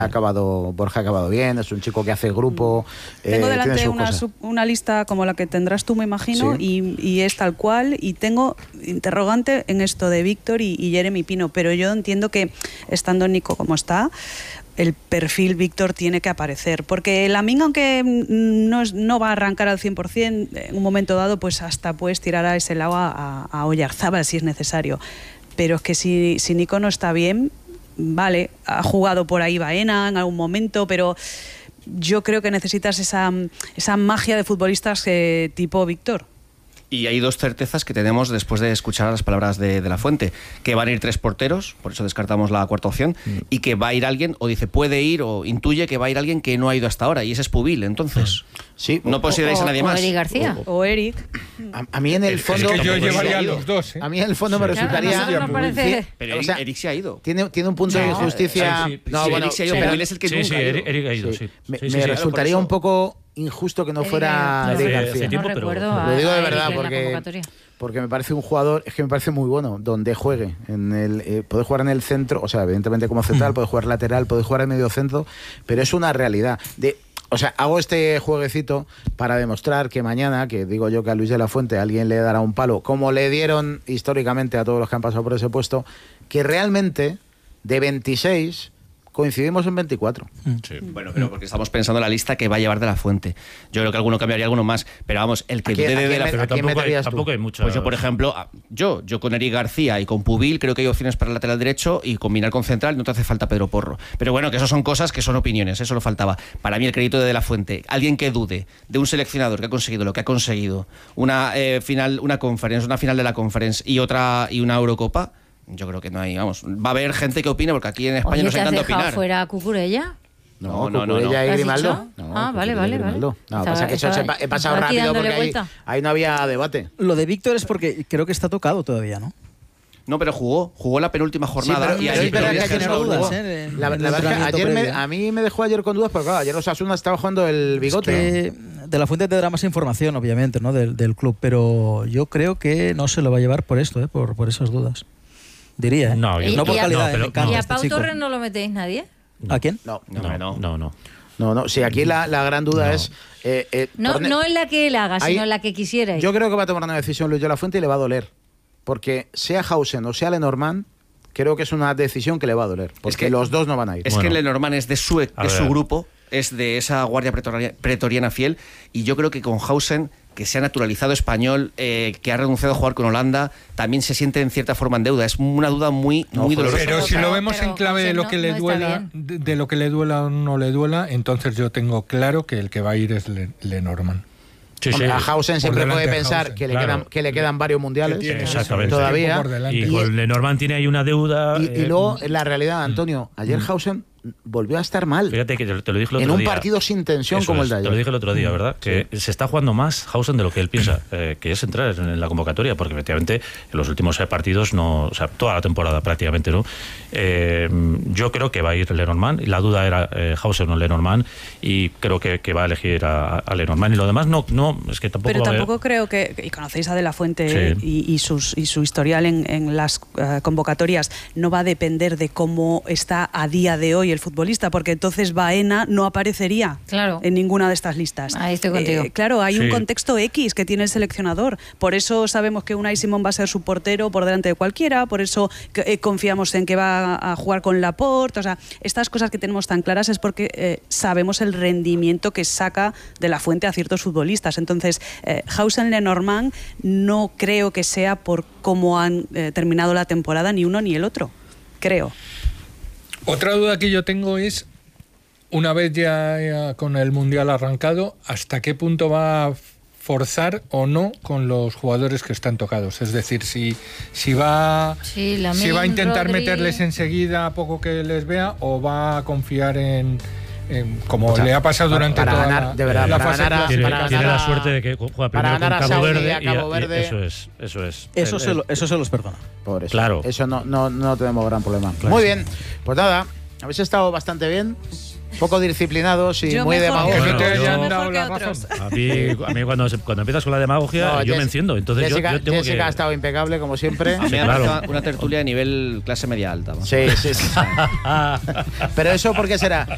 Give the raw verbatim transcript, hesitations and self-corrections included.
Ha acabado, Borja ha acabado bien, es un chico que hace grupo. Tengo eh, delante una, una lista como la que tendrás tú, me imagino, sí. y, y es tal cual, y tengo interrogante en esto de Víctor y, y Jeremy Pino, pero yo entiendo que estando Nico como está, el perfil Víctor tiene que aparecer, porque Lamine, aunque no, es, no va a arrancar al cien por cien, en un momento dado pues hasta puedes tirar a ese lado a, a Oyarzábal si es necesario, pero es que si, si Nico no está bien, vale, ha jugado por ahí Baena en algún momento, pero yo creo que necesitas esa, esa magia de futbolistas eh, tipo Víctor. Y hay dos certezas que tenemos después de escuchar las palabras de, de La Fuente, que van a ir tres porteros, por eso descartamos la cuarta opción, mm. y que va a ir alguien, o dice puede ir, o intuye que va a ir alguien que no ha ido hasta ahora, y ese es Pubil, entonces. Sí, no consideráis a nadie más. O Eric García. O, o Eric. A, a mí en el fondo... Es que yo llevaría a los dos, ¿eh? A mí en el fondo sí. me resultaría... Claro, no parece... Pero Eric, o sea, Eric se ha ido. Tiene, tiene un punto no, de injusticia... Sí, sí, no, sí, bueno, Eric se ha ido, sí, pero él es el que sí, nunca sí, ha ido. Eric, Eric ha ido, sí. sí. Me, sí, me sí, resultaría un poco injusto que no fuera Eric García. Tiempo, no pero... recuerdo a, Lo digo de verdad, a porque... Porque me parece un jugador, es que me parece muy bueno, donde juegue. En el, eh, puede jugar en el centro, o sea, evidentemente como central, puede jugar lateral, puede jugar en medio centro, pero es una realidad. De, o sea, hago este jueguecito para demostrar que mañana, que digo yo que a Luis de la Fuente alguien le dará un palo, como le dieron históricamente a todos los que han pasado por ese puesto, que realmente de veintiséis... coincidimos en veinticuatro. Sí. Bueno, pero porque estamos pensando en la lista que va a llevar de la Fuente. Yo creo que alguno cambiaría, alguno más. Pero vamos, el que dude de la Fuente. Pero tampoco hay, tampoco hay mucho. Pues yo, por ejemplo, yo, yo con Eric García y con Pubil creo que hay opciones para el lateral derecho y combinar con central no te hace falta Pedro Porro. Pero bueno, que eso son cosas que son opiniones, eso lo faltaba. Para mí el crédito de de la Fuente, alguien que dude de un seleccionador que ha conseguido lo que ha conseguido, una eh, final, una conference, una final de la conference y otra y una Eurocopa. Yo creo que no hay, vamos, va a haber gente que opine, porque aquí en España Oye, nos encanta opinar. ¿te has dejado fuera a Cucurella? No, no, no. ¿Ella y Grimaldo? No, ah, vale, vale, vale. No, estaba, pasa que eso he pasado rápido porque ahí, ahí no había debate. Lo de Víctor es porque creo que está tocado todavía, ¿no? No, pero jugó, jugó la penúltima jornada. Sí, y ayer, pero pero ayer, ayer no dudas, ¿eh? La, la verdad que ayer me, a mí me dejó ayer con dudas, porque claro, ayer Osasuna estaba jugando el bigote. Es que de la Fuente tendrá más información, obviamente, ¿no? Del, del club, pero yo creo que no se lo va a llevar por esto, ¿eh? Por, por esas dudas. Diría, ¿eh? No, y, no por y calidad. A, no, ¿Y a este Pau chico. Torres no lo metéis nadie? ¿A quién? No, no, no. no. no, no. No, no, sí, aquí la, la gran duda no. es... Eh, eh, no, Torne... no en la que él haga, sino Ahí, en la que quisierais. Yo creo que va a tomar una decisión Luis de la Fuente y le va a doler. Porque sea Hausen o sea Lenormand, creo que es una decisión que le va a doler. Porque es que los dos no van a ir. Es bueno. que Lenormand es de su, de su grupo, es de esa guardia pretoriana, pretoriana fiel, y yo creo que con Hausen, que se ha naturalizado español, eh, que ha renunciado a jugar con Holanda, también se siente en cierta forma en deuda. Es una duda muy, no, muy dolorosa. Pero si pero, lo vemos pero, en clave de lo que no, le no duela, de, de lo que le duela o no le duela, entonces yo tengo claro que el que va a ir es Le, Lenormand. Sí, sí. A Hausen siempre puede pensar que le, claro. quedan, que le quedan varios mundiales Exactamente. todavía. Y con Lenormand tiene ahí una deuda. Y, eh, y luego, la realidad, Antonio, ayer mm. Hausen volvió a estar mal. Fíjate que te lo dije el otro día. En un día. partido sin tensión Eso como es, el de ayer. Te lo dije el otro día, ¿verdad? Que sí. se está jugando más Hausen de lo que él piensa, eh, que es entrar en la convocatoria, porque efectivamente en los últimos partidos, no, o sea, toda la temporada prácticamente, ¿no? Eh, yo creo que va a ir Lenormand, y la duda era eh, Hausen o Lenormand, y creo que, que va a elegir a, a Lenormand, y lo demás no, no es que tampoco. Pero tampoco haber... creo que, y conocéis a De la Fuente sí. y, y, sus, y su historial en, en las uh, convocatorias, no va a depender de cómo está a día de hoy el futbolista, porque entonces Baena no aparecería claro. en ninguna de estas listas. Ahí estoy contigo. Eh, claro, hay sí. un contexto X que tiene el seleccionador. Por eso sabemos que Unai Simón va a ser su portero por delante de cualquiera, por eso eh, confiamos en que va a jugar con Laporte. O sea, estas cosas que tenemos tan claras es porque eh, sabemos el rendimiento que saca De la Fuente a ciertos futbolistas. Entonces, eh, Hausen-Lenormand no creo que sea por cómo han eh, terminado la temporada ni uno ni el otro. Creo. Otra duda que yo tengo es, una vez ya, ya con el Mundial arrancado, ¿hasta qué punto va a forzar o no con los jugadores que están tocados? Es decir, si, si, va, sí, si va a intentar Rodri... meterles enseguida a poco que les vea, o va a confiar en... como o sea, le ha pasado durante para toda ganar, la, de verdad, la para fase ganar a, tiene, para tiene ganar la suerte de que juega primero con Cabo Saudi, Verde, y, Cabo y, Verde y eso es eso es eso, el, se, lo, eso se los perdona por eso claro eso no, no, no tenemos gran problema claro. Muy bien, pues nada, habéis estado bastante bien, poco disciplinados y yo muy demagógicos. Que no te hayan yo, dado la razón. A mí, a mí cuando, cuando empiezas con la demagogia, no, yo Jessica, me enciendo. Entonces Jessica, yo, yo tengo Jessica que... ha estado impecable, como siempre. A mí me claro. una tertulia de nivel clase media alta. ¿no? Sí, sí, sí. Pero eso, ¿por qué será?